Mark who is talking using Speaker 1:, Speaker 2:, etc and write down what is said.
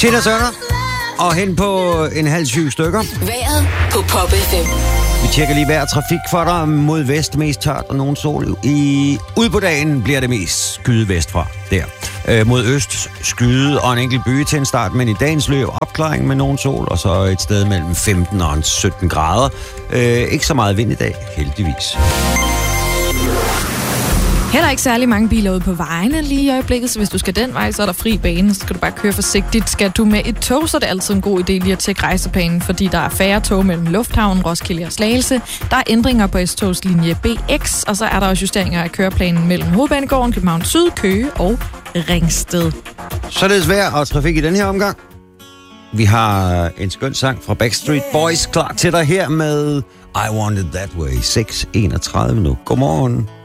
Speaker 1: Tina Turner. Og hen på en halv 7 stykker.
Speaker 2: Vejret på Pop FM.
Speaker 1: Vi tjekker lige hver trafik for dig. Mod vest mest tørt og nogen sol. Ude på dagen bliver det mest skyde vestfra. Der. Mod øst skyde og en enkelt by til en start. Men i dagens løb opklaring med nogen sol. Og så et sted mellem 15 og 17 grader. Ikke så meget vind i dag, heldigvis.
Speaker 3: Heller ikke særlig mange biler ude på vejene lige i øjeblikket, så hvis du skal den vej, så er der fri bane, så skal du bare køre forsigtigt. Skal du med et tog, så er det altid en god idé lige at tjekke rejseplanen, fordi der er færre tog mellem Lufthavnen, Roskilde og Slagelse. Der er ændringer på S-togslinje BX, og så er der også justeringer af køreplanen mellem Hovedbanegården, København Syd, Køge og Ringsted.
Speaker 1: Således vejr og trafik i den her omgang. Vi har en skøn sang fra Backstreet Boys klar til dig her med I Want It That Way. 6:31 nu. Godmorgen.